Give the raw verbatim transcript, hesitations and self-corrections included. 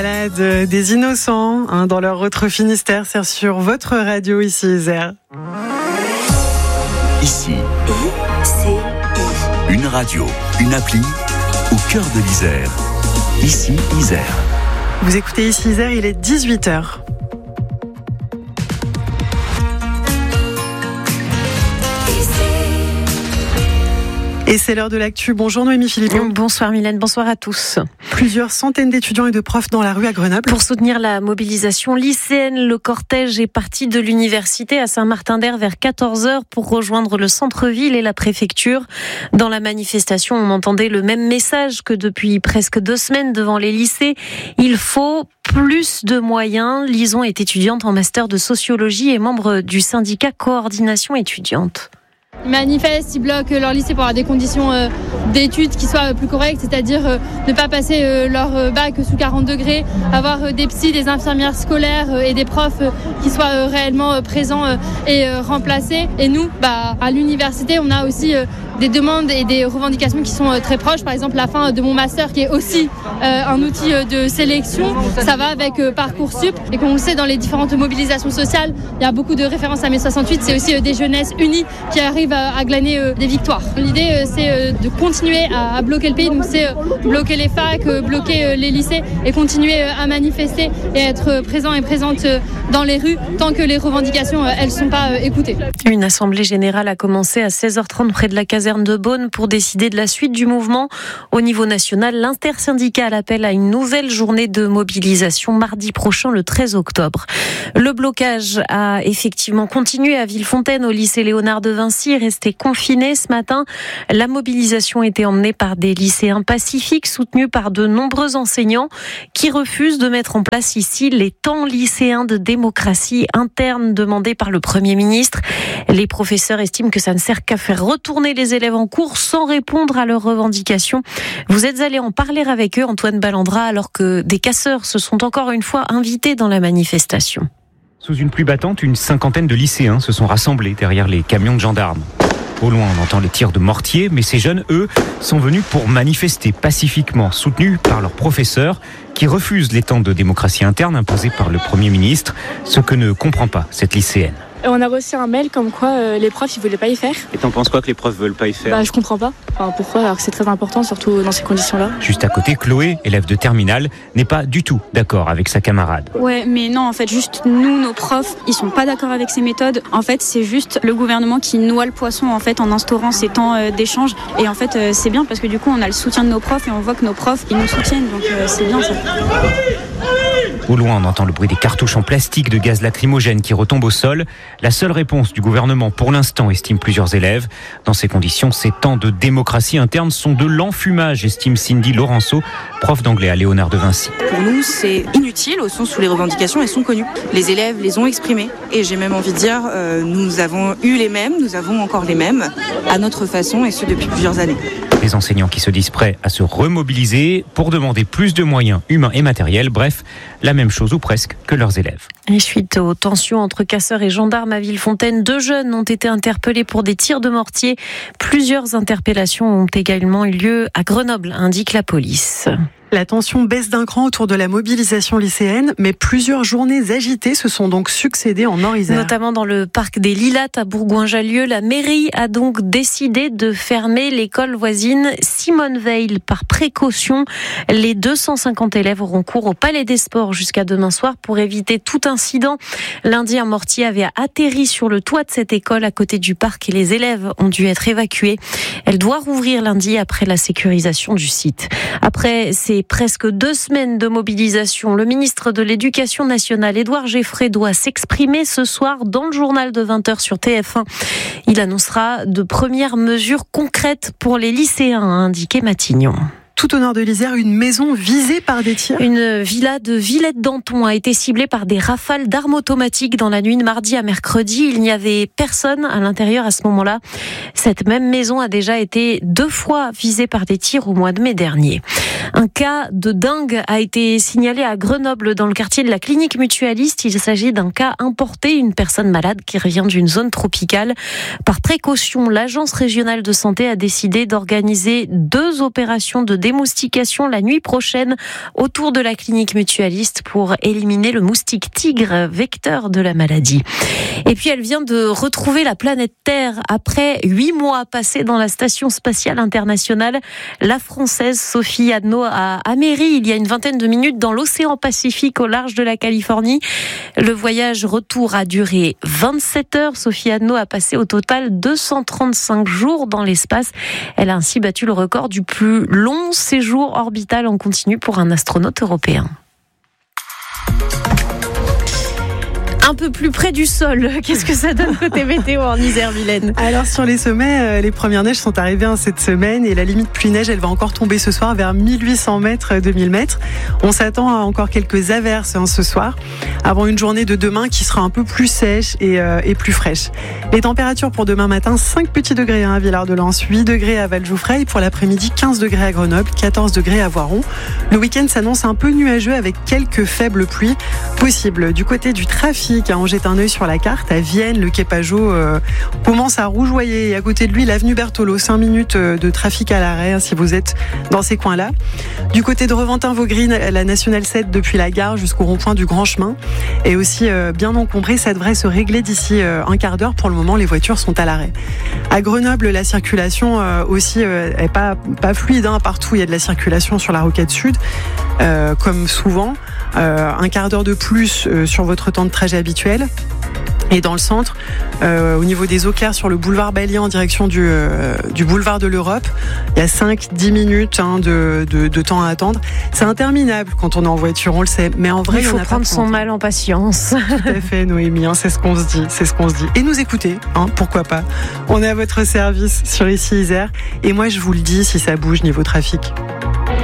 Balade des innocents hein, dans leur autre Finistère, c'est sur votre radio ici Isère. Ici, une radio, une appli au cœur de l'Isère. Ici Isère. Vous écoutez ici Isère, il est dix-huit heures. Et c'est l'heure de l'actu. Bonjour Noémie Philippon. Bonsoir Mylène, bonsoir à tous. Plusieurs centaines d'étudiants et de profs dans la rue à Grenoble. Pour soutenir la mobilisation lycéenne, le cortège est parti de l'université à Saint-Martin-d'Hères vers quatorze heures pour rejoindre le centre-ville et la préfecture. Dans la manifestation, on entendait le même message que depuis presque deux semaines devant les lycées. Il faut plus de moyens. Lison est étudiante en master de sociologie et membre du syndicat Coordination étudiante. Ils manifestent, ils bloquent leur lycée pour avoir des conditions euh, d'études qui soient plus correctes, c'est-à-dire euh, ne pas passer euh, leur euh, bac sous quarante degrés, avoir euh, des psys, des infirmières scolaires euh, et des profs euh, qui soient euh, réellement euh, présents euh, et euh, remplacés. Et nous, bah, à l'université, on a aussi euh, des demandes et des revendications qui sont euh, très proches. Par exemple, la fin de mon master qui est aussi euh, un outil euh, de sélection. Ça va avec euh, Parcoursup. Et comme on le sait, dans les différentes mobilisations sociales, il y a beaucoup de références à mai soixante-huit. C'est aussi euh, des jeunesses unies qui arrivent à, à glaner euh, des victoires. L'idée, euh, c'est euh, de continuer à, à bloquer le pays. Donc, c'est euh, bloquer les facs, euh, bloquer euh, les lycées et continuer euh, à manifester et à être euh, présent et présente euh, dans les rues tant que les revendications, euh, elles ne sont pas euh, écoutées. Une assemblée générale a commencé à seize heures trente près de la caserne de Beaune pour décider de la suite du mouvement. Au niveau national, l'intersyndical appelle à une nouvelle journée de mobilisation mardi prochain, le treize octobre. Le blocage a effectivement continué à Villefontaine, au lycée Léonard de Vinci, resté confiné ce matin. La mobilisation était emmenée par des lycéens pacifiques, soutenus par de nombreux enseignants qui refusent de mettre en place ici les temps lycéens de démocratie interne demandés par le Premier ministre. Les professeurs estiment que ça ne sert qu'à faire retourner les élèves en cours sans répondre à leurs revendications. Vous êtes allé en parler avec eux, Antoine Ballandra, alors que des casseurs se sont encore une fois invités dans la manifestation. Sous une pluie battante, une cinquantaine de lycéens se sont rassemblés derrière les camions de gendarmes. Au loin, on entend les tirs de mortier, mais ces jeunes, eux, sont venus pour manifester pacifiquement, soutenus par leurs professeurs, qui refusent les temps de démocratie interne imposés par le Premier ministre, ce que ne comprend pas cette lycéenne. On a reçu un mail comme quoi euh, les profs ils voulaient pas y faire. Et t'en penses quoi que les profs veulent pas y faire ? Bah je comprends pas. Enfin, pourquoi alors que c'est très important, surtout dans ces conditions-là. Juste à côté, Chloé, élève de terminale, n'est pas du tout d'accord avec sa camarade. Ouais, mais non, en fait, juste nous, nos profs, ils sont pas d'accord avec ces méthodes. En fait, c'est juste le gouvernement qui noie le poisson en fait en instaurant ces temps euh, d'échange. Et en fait, euh, c'est bien parce que du coup, on a le soutien de nos profs et on voit que nos profs ils nous soutiennent. Donc euh, c'est bien ça. Au loin, on entend le bruit des cartouches en plastique de gaz lacrymogène qui retombent au sol. La seule réponse du gouvernement pour l'instant, estiment plusieurs élèves. Dans ces conditions, ces temps de démocratie interne sont de l'enfumage, estime Cindy Laurenceau, prof d'anglais à Léonard de Vinci. Pour nous, c'est inutile au sens où les revendications, elles sont connues. Les élèves les ont exprimées. Et j'ai même envie de dire, euh, nous avons eu les mêmes, nous avons encore les mêmes, à notre façon, et ce depuis plusieurs années. Les enseignants qui se disent prêts à se remobiliser pour demander plus de moyens humains et matériels. Bref, la même chose ou presque que leurs élèves. Et suite aux tensions entre casseurs et gendarmes à Villefontaine, deux jeunes ont été interpellés pour des tirs de mortier. Plusieurs interpellations ont également eu lieu à Grenoble, indique la police. La tension baisse d'un cran autour de la mobilisation lycéenne, mais plusieurs journées agitées se sont donc succédées en Nord-Isère. Notamment dans le parc des Lilates à Bourgoin-Jallieu, la mairie a donc décidé de fermer l'école voisine Simone Veil par précaution. Les deux cent cinquante élèves auront cours au Palais des Sports jusqu'à demain soir pour éviter tout incident. Lundi, un mortier avait atterri sur le toit de cette école à côté du parc et les élèves ont dû être évacués. Elle doit rouvrir lundi après la sécurisation du site. Après ces presque deux semaines de mobilisation, le ministre de l'Éducation nationale, Édouard Geffray, doit s'exprimer ce soir dans le journal de vingt heures sur T F un. Il annoncera de premières mesures concrètes pour les lycéens, a indiqué Matignon. Tout au nord de l'Isère, une maison visée par des tirs. Une villa de Villette-Danton a été ciblée par des rafales d'armes automatiques dans la nuit de mardi à mercredi. Il n'y avait personne à l'intérieur à ce moment-là. Cette même maison a déjà été deux fois visée par des tirs au mois de mai dernier. Un cas de dingue a été signalé à Grenoble dans le quartier de la clinique mutualiste. Il s'agit d'un cas importé, une personne malade qui revient d'une zone tropicale. Par précaution, l'agence régionale de santé a décidé d'organiser deux opérations de dépistage démoustication la nuit prochaine autour de la clinique mutualiste pour éliminer le moustique tigre, vecteur de la maladie. Et puis elle vient de retrouver la planète Terre après huit mois passés dans la station spatiale internationale. La Française Sophie Adno a améri il y a une vingtaine de minutes dans l'océan Pacifique au large de la Californie. Le voyage retour a duré vingt-sept heures. Sophie Adno a passé au total deux cent trente-cinq jours dans l'espace. Elle a ainsi battu le record du plus long séjour orbital en continu pour un astronaute européen. Un peu plus près du sol, qu'est-ce que ça donne côté météo en Isère, Mylène ? Alors sur les sommets, les premières neiges sont arrivées hein, cette semaine et la limite pluie-neige, elle va encore tomber ce soir vers mille huit cents mètres, deux mille mètres. On s'attend à encore quelques averses hein, ce soir, avant une journée de demain qui sera un peu plus sèche et, euh, et plus fraîche. Les températures pour demain matin, cinq petits degrés hein, à Villard-de-Lans, huit degrés à Vallejouffreil, pour l'après-midi quinze degrés à Grenoble, quatorze degrés à Voiron. Le week-end s'annonce un peu nuageux avec quelques faibles pluies possibles. Du côté du trafic, on jette un œil sur la carte. À Vienne, le quai Pajot euh, commence à rougeoyer. Et à côté de lui, l'avenue Berthelot, cinq minutes de trafic à l'arrêt hein, si vous êtes dans ces coins-là. Du côté de Reventin-Vaugris, la nationale sept depuis la gare jusqu'au rond-point du Grand Chemin est aussi euh, bien encombrée. Ça devrait se régler d'ici euh, un quart d'heure. Pour le moment, les voitures sont à l'arrêt. À Grenoble, la circulation euh, aussi euh, est pas, pas fluide. Hein. Partout, il y a de la circulation sur la Rocade Sud, euh, comme souvent. Euh, un quart d'heure de plus euh, sur votre temps de trajet habituel. Et dans le centre, euh, au niveau des eaux claires sur le boulevard Balliet en direction du, euh, du boulevard de l'Europe, il y a cinq à dix minutes hein, de, de, de temps à attendre. C'est interminable quand on est en voiture, on le sait. Mais en vrai, il faut on a prendre pas son mal en patience. Tout à fait, Noémie, hein, c'est ce qu'on se dit, c'est ce qu'on se dit. Et nous écouter, hein, pourquoi pas. On est à votre service sur Ici Isère. Et moi, je vous le dis, si ça bouge niveau trafic.